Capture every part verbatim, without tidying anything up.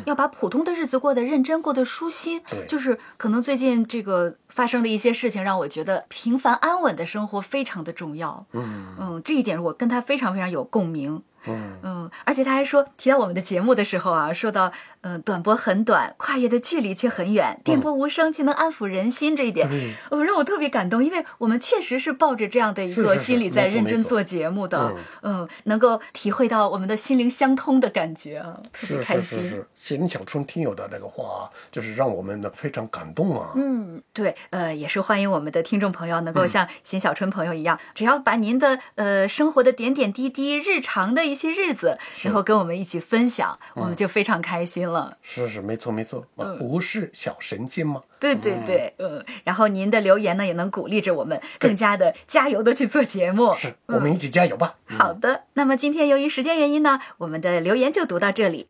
要把普通的日子过得认真，过得舒心。就是可能最近这个发生的一些事情，让我觉得平凡安稳的生活非常的重要。嗯嗯，这一点我跟他非常非常有共鸣。嗯嗯，而且他还说，提到我们的节目的时候啊，说到嗯、呃，短波很短，跨越的距离却很远，电波无声却能安抚人心，这一点，嗯、让我特别感动，因为我们确实是抱着这样的一个心理在认真做节目的，是是是嗯, 嗯，能够体会到我们的心灵相通的感觉啊，特别开心。 是是是是，贤小春听友的这个话，就是让我们的非常感动啊。 嗯，对，呃，也是欢迎我们的听众朋友能够像贤小春朋友一样，嗯、只要把您的呃生活的点点滴滴、日常的一些日子，然后跟我们一起分享，我们就非常开心了。 是是，没错没错，嗯、无事小神仙嘛。 对对对，嗯, 嗯，然后您的留言呢，也能鼓励着我们更加的加油的去做节目。 是，我们一起加油吧。 嗯、好的，那么今天由于时间原因呢，我们的留言就读到这里。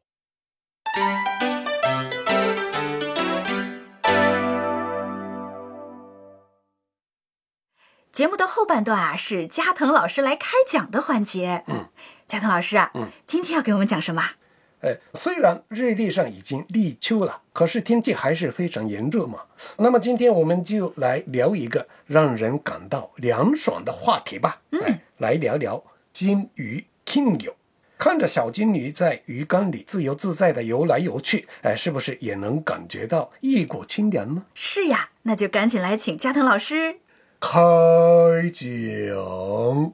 节目的后半段啊，是加藤老师来开讲的环节。嗯，加藤老师啊，嗯，今天要给我们讲什么？ 呃，虽然日历上已经立秋了，可是天气还是非常炎热嘛。那么今天我们就来聊一个让人感到凉爽的话题吧。嗯，哎、来聊聊金鱼 Kinyo。看着小金鱼在鱼缸里自由自在的游来游去，哎，是不是也能感觉到一股清凉呢？ 是呀，那就赶紧来请加藤老师开讲。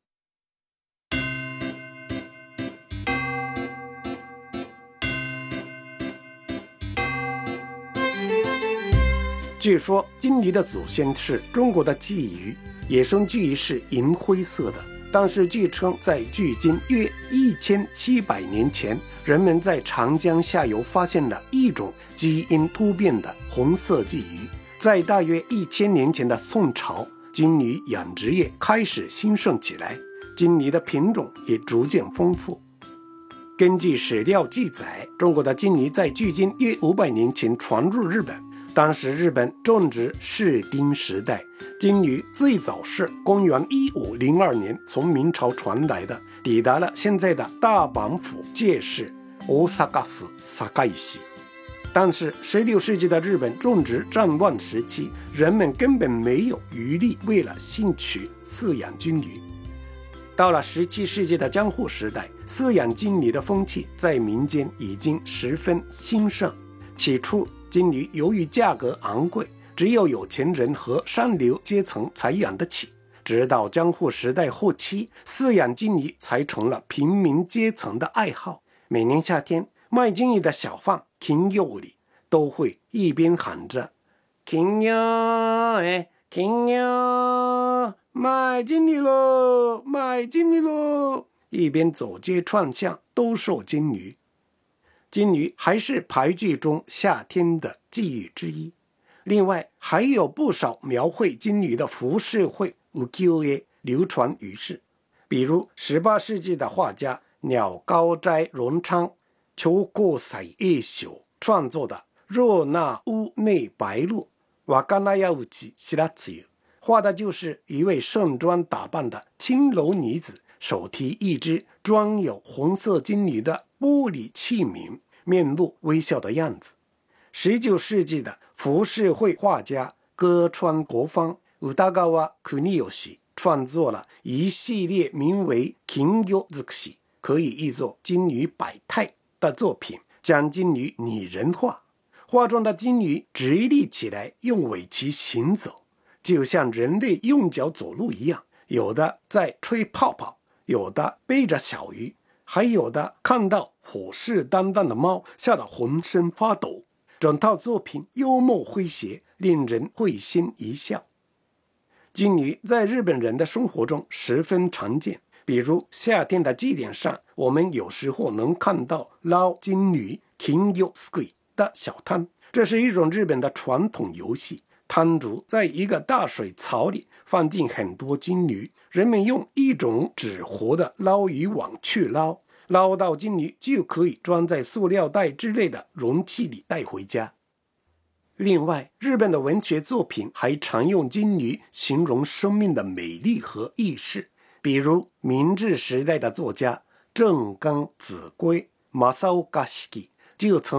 据说金鱼的祖先是中国的鲫鱼，野生鲫鱼是银灰色的，但是据称在距今约一千七百年前，人们在长江下游发现了一种基因突变的红色鲫鱼。在大约一千年前的宋朝，金鱼养殖业开始兴盛起来，金鱼的品种也逐渐丰富。根据史料记载，中国的金鱼在距今约五百年前传入日本。当时日本正值室町时代，金鱼最早是公元一五零二年从明朝传来的，抵达了现在的大阪府界市大阪市堺市。但是十六世纪的日本正值战乱时期，人们根本没有余力为了兴趣饲养金鱼。到了十七世纪的江户时代，饲养金鱼的风气在民间已经十分兴盛。起初金鱼由于价格昂贵，只有有钱人和上流阶层才养得起。直到江户时代后期，饲养金鱼才成了平民阶层的爱好。每年夏天，卖金鱼的小贩金友里都会一边喊着金友哎金友卖金鱼喽卖金鱼喽，一边走街串巷兜售金鱼。金鱼还是俳句中夏天的寄语之一。另外还有不少描绘金鱼的浮世绘浮世絵流传于世，比如十八世纪的画家鸟高斋荣昌秋高彩夜宿创作的若那屋内白鹭わかなやうち知らずよ，画的就是一位盛装打扮的青楼女子，手提一只装有红色金鱼的玻璃器皿，面露微笑的样子。十九世纪的浮世绘画家歌川国芳宇田川邦吉创作了一系列名为金魚尽くし，可以译作金鱼百态的作品，将金鱼拟人化。画中的金鱼直立起来，用尾鳍行走，就像人类用脚走路一样，有的在吹泡泡，有的背着小鱼，还有的看到虎视眈眈的猫吓得浑身发抖。整套作品幽默诙谐，令人会心一笑。金鱼在日本人的生活中十分常见，比如夏天的祭典上，我们有时候能看到捞金鱼金魚すくい的小摊，这是一种日本的传统游戏。摊主在一个大水槽里放进很多金鱼，人们用一种纸活的捞鱼网去捞，捞到金鱼就可以装在塑料袋之类的容器里带回家。另外，日本的文学作品还常用金鱼形容生命的美丽和意识，比如明治时代的作家正冈子规正岡式就曾